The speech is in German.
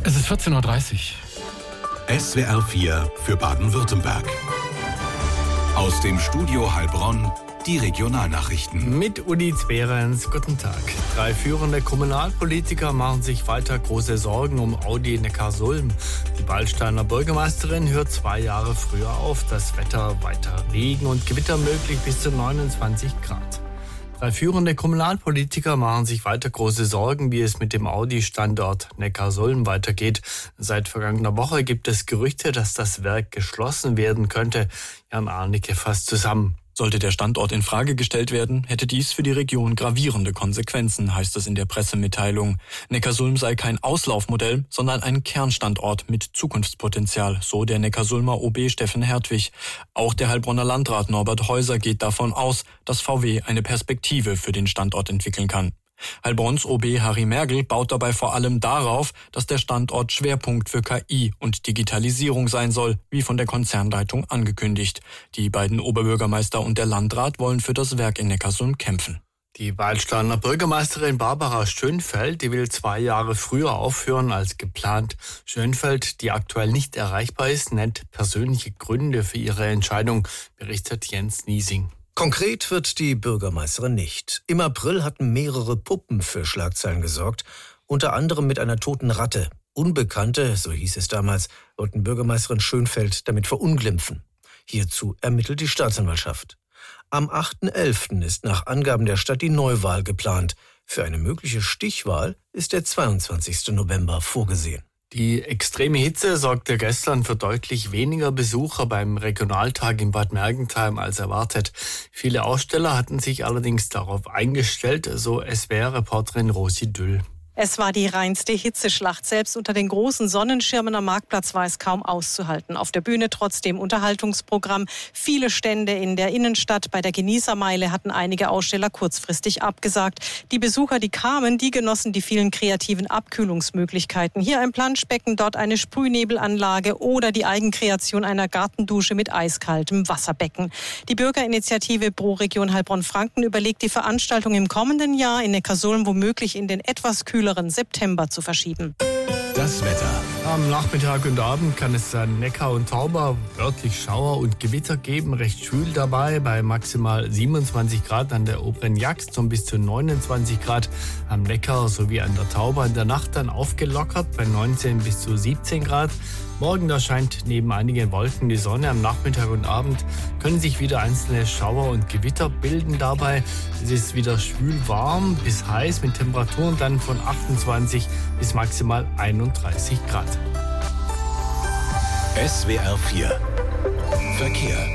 Es ist 14.30 Uhr. SWR 4 für Baden-Württemberg. Aus dem Studio Heilbronn die Regionalnachrichten. Mit Uli Zwerens, guten Tag. 3 führende Kommunalpolitiker machen sich weiter große Sorgen um Audi Neckarsulm. Die Beilsteiner Bürgermeisterin hört 2 Jahre früher auf. Das Wetter weiter Regen und Gewitter möglich bis zu 29 Grad. 3 führende Kommunalpolitiker machen sich weiter große Sorgen, wie es mit dem Audi-Standort Neckarsulm weitergeht. Seit vergangener Woche gibt es Gerüchte, dass das Werk geschlossen werden könnte. Jan Arnecke fasst zusammen. Sollte der Standort in Frage gestellt werden, hätte dies für die Region gravierende Konsequenzen, heißt es in der Pressemitteilung. Neckarsulm sei kein Auslaufmodell, sondern ein Kernstandort mit Zukunftspotenzial, so der Neckarsulmer OB Steffen Hertwig. Auch der Heilbronner Landrat Norbert Häuser geht davon aus, dass VW eine Perspektive für den Standort entwickeln kann. Heilbronns OB Harry Mergel baut dabei vor allem darauf, dass der Standort Schwerpunkt für KI und Digitalisierung sein soll, wie von der Konzernleitung angekündigt. Die beiden Oberbürgermeister und der Landrat wollen für das Werk in Neckarsulm kämpfen. Die Beilsteiner Bürgermeisterin Barbara Schönfeld, die will 2 Jahre früher aufhören als geplant. Schönfeld, die aktuell nicht erreichbar ist, nennt persönliche Gründe für ihre Entscheidung, berichtet Jens Niesing. Konkret wird die Bürgermeisterin nicht. Im April hatten mehrere Puppen für Schlagzeilen gesorgt, unter anderem mit einer toten Ratte. Unbekannte, so hieß es damals, wollten Bürgermeisterin Schönfeld damit verunglimpfen. Hierzu ermittelt die Staatsanwaltschaft. Am 8.11. ist nach Angaben der Stadt die Neuwahl geplant. Für eine mögliche Stichwahl ist der 22. November vorgesehen. Die extreme Hitze sorgte gestern für deutlich weniger Besucher beim Regionaltag in Bad Mergentheim als erwartet. Viele Aussteller hatten sich allerdings darauf eingestellt, so SWR-Reporterin Rosi Düll. Es war die reinste Hitzeschlacht. Selbst unter den großen Sonnenschirmen am Marktplatz war es kaum auszuhalten. Auf der Bühne trotzdem Unterhaltungsprogramm. Viele Stände in der Innenstadt. Bei der Genießermeile hatten einige Aussteller kurzfristig abgesagt. Die Besucher, die kamen, die genossen die vielen kreativen Abkühlungsmöglichkeiten. Hier ein Planschbecken, dort eine Sprühnebelanlage oder die Eigenkreation einer Gartendusche mit eiskaltem Wasserbecken. Die Bürgerinitiative Pro Region Heilbronn-Franken überlegt, die Veranstaltung im kommenden Jahr in Neckarsulm womöglich in den etwas kühleren September zu verschieben. Das Wetter. Am Nachmittag und Abend kann es an Neckar und Tauber örtlich Schauer und Gewitter geben. Recht schwül dabei bei maximal 27 Grad an der oberen Jagst und bis zu 29 Grad am Neckar sowie an der Tauber. In der Nacht dann aufgelockert bei 19 bis zu 17 Grad. Morgen erscheint neben einigen Wolken die Sonne. Am Nachmittag und Abend können sich wieder einzelne Schauer und Gewitter bilden. Dabei ist es wieder schwül warm bis heiß mit Temperaturen dann von 28 bis maximal 31 Grad. SWR 4 Verkehr.